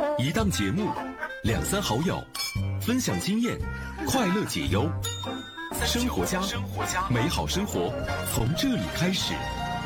一档节目，两三好友，分享经验，快乐解忧。生活家，美好生活从这里开始。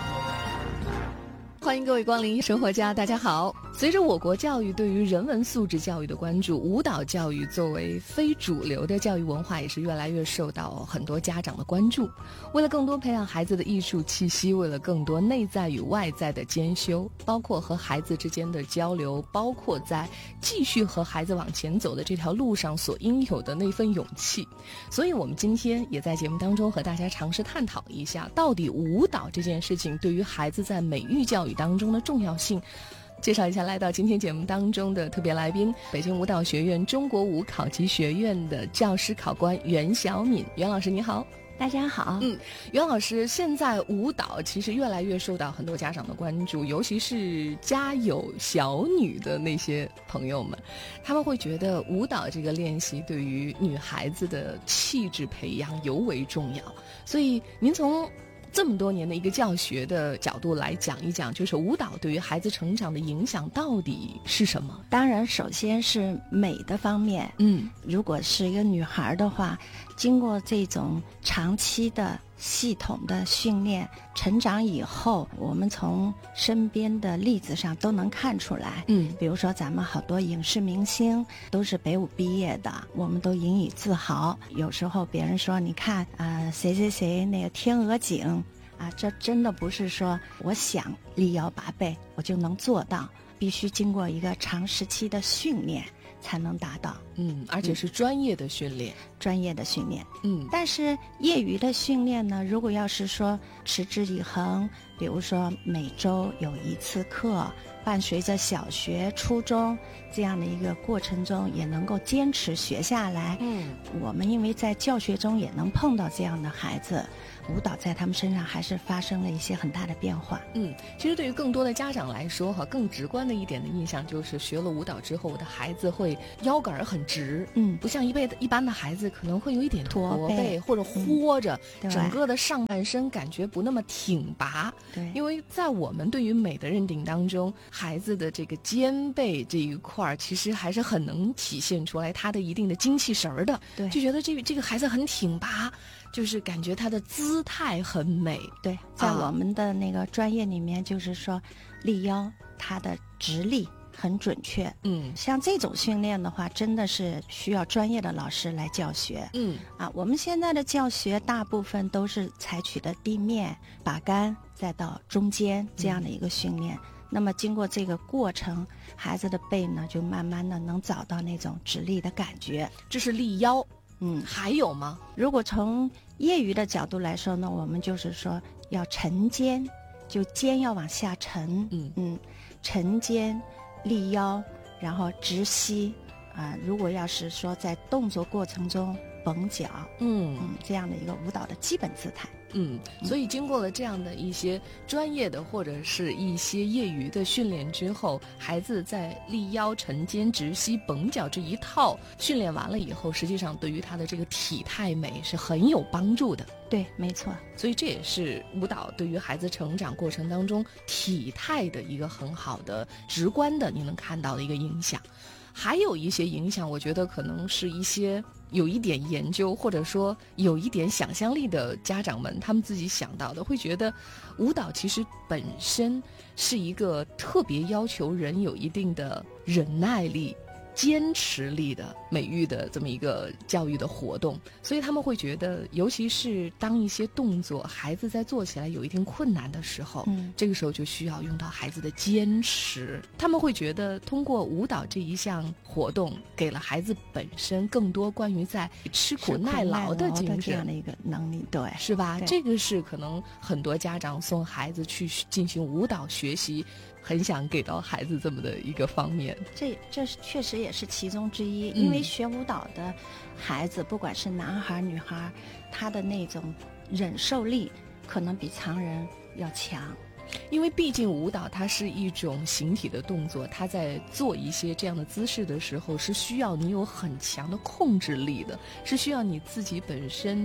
欢迎各位光临生活家，大家好。随着我国教育对于人文素质教育的关注，舞蹈教育作为非主流的教育文化也是越来越受到很多家长的关注。为了更多培养孩子的艺术气息，为了更多内在与外在的兼修，包括和孩子之间的交流，包括在继续和孩子往前走的这条路上所应有的那份勇气，所以我们今天也在节目当中和大家尝试探讨一下，到底舞蹈这件事情对于孩子在美育教育当中的重要性。介绍一下来到今天节目当中的特别来宾，北京舞蹈学院中国舞考级学院的教师考官袁晓敏。袁老师你好。 大家好。 袁老师，现在舞蹈其实越来越受到很多家长的关注，尤其是家有小女的那些朋友们，他们会觉得舞蹈这个练习对于女孩子的气质培养尤为重要，所以您从这么多年的一个教学的角度来讲一讲，就是舞蹈对于孩子成长的影响到底是什么？ 当然首先是美的方面。如果是一个女孩的话，经过这种长期的系统的训练，成长以后，我们从身边的例子上都能看出来。比如说咱们好多影视明星都是北舞毕业的，我们都引以自豪。有时候别人说你看谁谁谁那个天鹅颈这真的不是说我想立腰拔背我就能做到，必须经过一个长时期的训练才能达到。 而且是专业的训练。 专业的训练。但是业余的训练呢，如果要是说持之以恒，比如说每周有一次课，伴随着小学初中这样的一个过程中也能够坚持学下来。我们因为在教学中也能碰到这样的孩子，舞蹈在他们身上还是发生了一些很大的变化。 其实对于更多的家长来说更直观的一点的印象就是学了舞蹈之后，我的孩子会腰杆很直。不像一般的孩子可能会有一点驼背或者豁着，整个的上半身感觉不那么挺拔。因为在我们对于美的认定当中，孩子的这个肩背这一块其实还是很能体现出来他的一定的精气神的。就觉得这个孩子很挺拔，就是感觉他的姿态很美。 对，在我们的那个专业里面，就是说立腰，他的直立很准确。像这种训练的话，真的是需要专业的老师来教学。我们现在的教学大部分都是采取的地面把杆再到中间这样的一个训练。那么经过这个过程，孩子的背呢就慢慢的能找到那种直立的感觉。 这是立腰。还有吗？ 如果从业余的角度来说呢，我们就是说要沉肩，就肩要往下沉。沉肩立腰，然后直膝。如果要是说在动作过程中绷脚，这样的一个舞蹈的基本姿态。 所以经过了这样的一些专业的或者是一些业余的训练之后，孩子在立腰、沉肩、直膝、绷脚这一套训练完了以后，实际上对于他的这个体态美是很有帮助的。 对，没错。 所以这也是舞蹈对于孩子成长过程当中体态的一个很好的直观的你能看到的一个影响。还有一些影响，我觉得可能是一些有一点研究或者说有一点想象力的家长们他们自己想到的，会觉得舞蹈其实本身是一个特别要求人有一定的忍耐力、坚持力的美育的这么一个教育的活动，所以他们会觉得，尤其是当一些动作孩子在做起来有一定困难的时候，这个时候就需要用到孩子的坚持。他们会觉得通过舞蹈这一项活动，给了孩子本身更多关于在吃苦耐劳的精神， 这样的一个能力。对， 是吧？这个是可能很多家长送孩子去进行舞蹈学习很想给到孩子这么的一个方面。 这确实也是其中之一。因为学舞蹈的孩子，不管是男孩女孩，他的那种忍受力可能比常人要强。 因为毕竟舞蹈它是一种形体的动作，它在做一些这样的姿势的时候是需要你有很强的控制力的，是需要你自己本身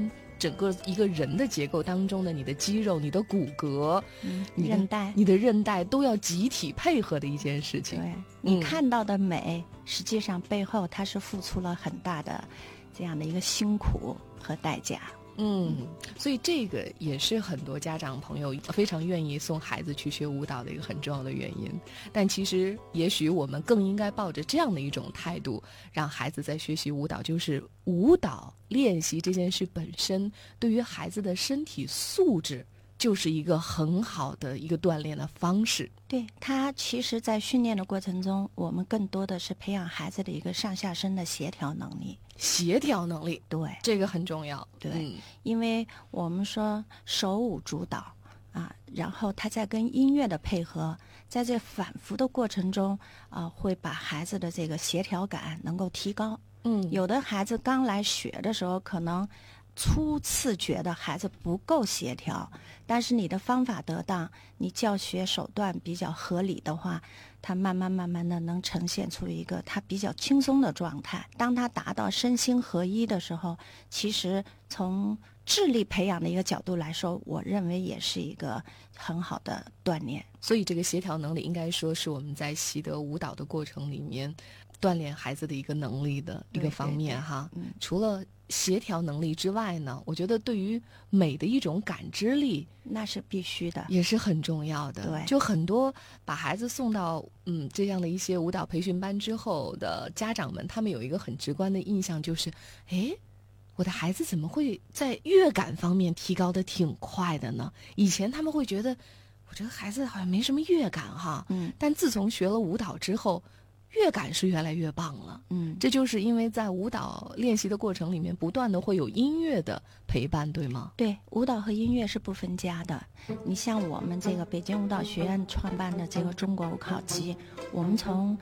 整个一个人的结构当中的你的肌肉、你的骨骼、你的韧带都要集体配合的一件事情。 对，你看到的美，实际上背后它是付出了很大的这样的一个辛苦和代价。 所以这个也是很多家长朋友非常愿意送孩子去学舞蹈的一个很重要的原因。但其实也许我们更应该抱着这样的一种态度，让孩子在学习舞蹈，就是舞蹈练习这件事本身对于孩子的身体素质就是一个很好的一个锻炼的方式。 对，他其实在训练的过程中，我们更多的是培养孩子的一个上下身的协调能力。 协调能力， 对， 这个很重要。 对，因为我们说手舞足蹈啊，然后他在跟音乐的配合，在这反复的过程中会把孩子的这个协调感能够提高。有的孩子刚来学的时候，可能初次觉得孩子不够协调，但是你的方法得当，你教学手段比较合理的话，他慢慢的能呈现出一个他比较轻松的状态。当他达到身心合一的时候，其实从智力培养的一个角度来说，我认为也是一个很好的锻炼。 所以这个协调能力应该说是我们在习得舞蹈的过程里面锻炼孩子的一个能力的一个方面哈。除了协调能力之外呢，我觉得对于美的一种感知力， 那是必须的， 也是很重要的。 对， 就很多把孩子送到这样的一些舞蹈培训班之后的家长们，他们有一个很直观的印象，就是我的孩子怎么会在乐感方面提高的挺快的呢？以前他们会觉得我这个孩子好像没什么乐感哈，但自从学了舞蹈之后，乐感是越来越棒了。这就是因为在舞蹈练习的过程里面，不断的会有音乐的陪伴，对吗？ 对，舞蹈和音乐是不分家的。你像我们这个北京舞蹈学院创办的这个中国舞考级，我们从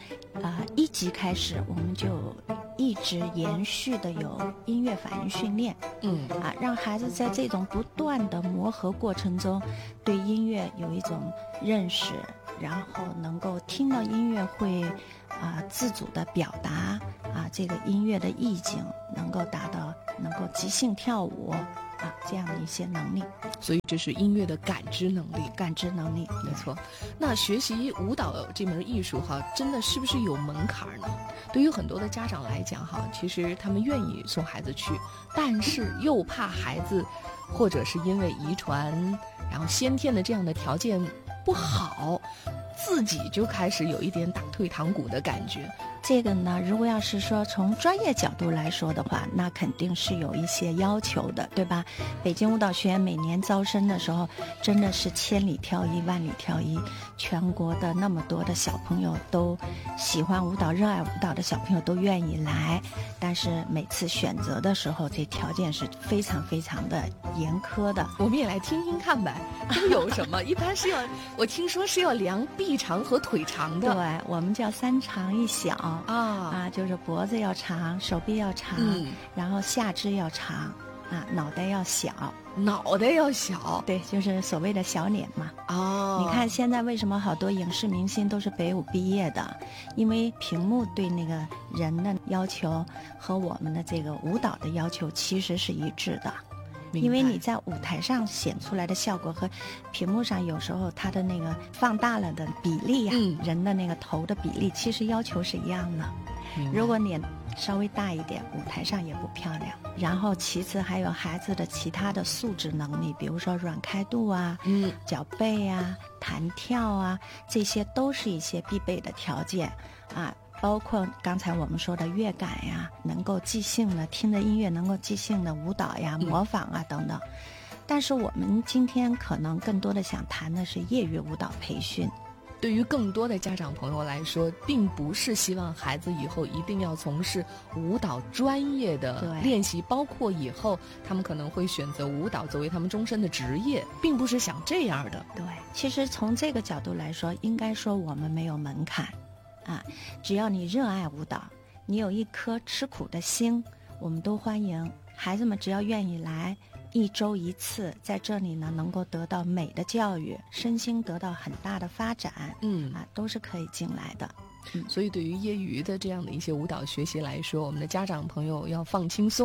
1级开始，我们就一直延续的有音乐反应训练。让孩子在这种不断的磨合过程中，对音乐有一种认识，然后能够听到音乐会自主的表达这个音乐的意境，能够达到能够即兴跳舞这样的一些能力。 所以这是音乐的感知能力。 没错。那学习舞蹈这门艺术真的是不是有门槛呢？对于很多的家长来讲其实他们愿意送孩子去，但是又怕孩子或者是因为遗传然后先天的这样的条件不好，自己就开始有一点打退堂鼓的感觉。 这个呢，如果要是说从专业角度来说的话，那肯定是有一些要求的，对吧？北京舞蹈学院每年招生的时候，真的是千里挑一，万里挑一，全国的那么多的小朋友都喜欢舞蹈、热爱舞蹈的小朋友都愿意来，但是每次选择的时候，这条件是非常非常的严苛的。 我们也来听听看呗，都有什么？一般是我听说是要量臂长和腿长的。 对，我们叫3长1小。就是脖子要长，手臂要长，然后下肢要长，脑袋要小。 对，就是所谓的小脸嘛。你看现在为什么好多影视明星都是北舞毕业的？因为屏幕对那个人的要求和我们的这个舞蹈的要求其实是一致的。因为你在舞台上显出来的效果和屏幕上有时候它的那个放大了的比例人的那个头的比例其实要求是一样的。如果脸稍微大一点，舞台上也不漂亮。然后其次还有孩子的其他的素质能力，比如说软开度脚背弹跳这些都是一些必备的条件包括刚才我们说的乐感能够即兴的听着音乐能够即兴的舞蹈模仿等等。但是我们今天可能更多的想谈的是业余舞蹈培训。 对于更多的家长朋友来说，并不是希望孩子以后一定要从事舞蹈专业的练习，包括以后他们可能会选择舞蹈作为他们终身的职业，并不是想这样的。 对，其实从这个角度来说，应该说我们没有门槛只要你热爱舞蹈，你有一颗吃苦的心，我们都欢迎孩子们，只要愿意来，1周1次，在这里呢能够得到美的教育，身心得到很大的发展都是可以进来的。 所以对于业余的这样的一些舞蹈学习来说，我们的家长朋友要放轻松，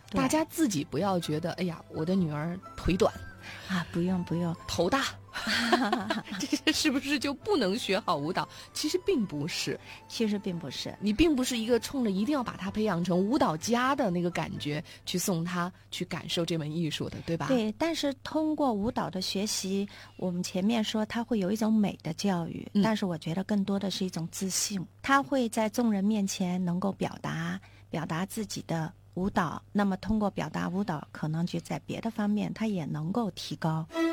大家自己不要觉得，哎呀，我的女儿腿短啊，不用， 头大。这些是不是就不能学好舞蹈？其实并不是，你并不是一个冲着一定要把他培养成舞蹈家的那个感觉去送他去感受这门艺术的，对吧？ 对，但是通过舞蹈的学习，我们前面说他会有一种美的教育，但是我觉得更多的是一种自信，他会在众人面前能够表达自己的舞蹈，那么通过表达舞蹈，可能就在别的方面他也能够提高。